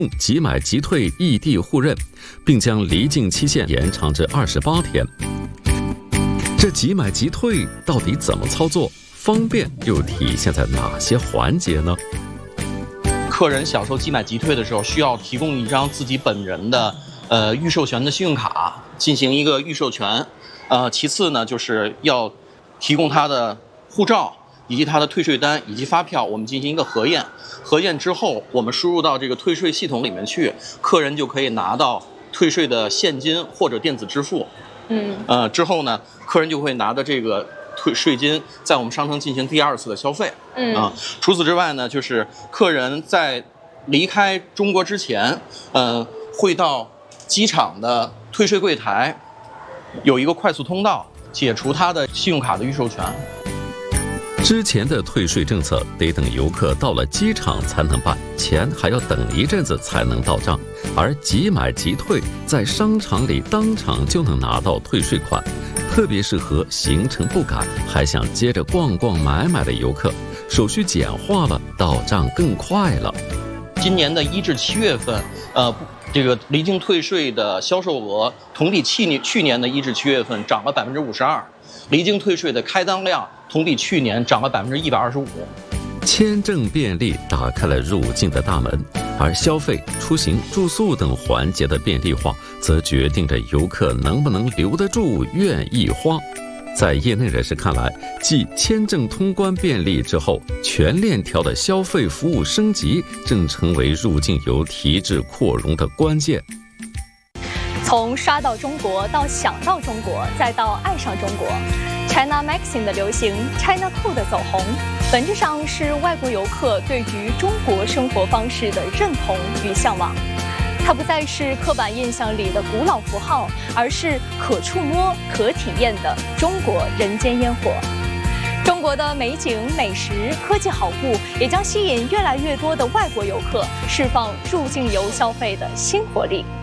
即买即退异地互认，并将离境期限延长至28天。这即买即退到底怎么操作？方便又体现在哪些环节呢？ 客人享受即买即退的时候，需要提供一张自己本人的预授权的信用卡进行一个预授权。其次呢，就是要提供他的护照以及他的退税单以及发票，我们进行一个核验。核验之后，我们输入到这个退税系统里面去，客人就可以拿到退税的现金或者电子支付。之后呢，客人就会拿着这个退税金在我们商城进行第2次的消费。除此之外呢，就是客人在离开中国之前，会到机场的退税柜台有一个快速通道，解除他的信用卡的预授权。 之前的退税政策得等游客到了机场才能办，钱还要等一阵子才能到账，而即买即退，在商场里当场就能拿到退税款，特别适合行程不赶还想接着逛逛买买的游客，手续简化了，到账更快了。 今年的1至7月份，这个离境退税的销售额同比去年的1至7月份涨了52%，离境退税的开单量同比去年涨了125%。 签证便利打开了入境的大门，而消费、出行、住宿等环节的便利化，则决定着游客能不能留得住、愿意花。在业内人士看来，继签证通关便利之后，全链条的消费服务升级正成为入境游提质扩容的关键。 从刷到中国到想到中国，再到爱上中国， China Maxim 的流行， China Cool 的走红，本质上是外国游客对于中国生活方式的认同与向往。它不再是刻板印象里的古老符号，而是可触摸、可体验的中国人间烟火。中国的美景、美食、科技好物，也将吸引越来越多的外国游客，释放入境游消费的新活力。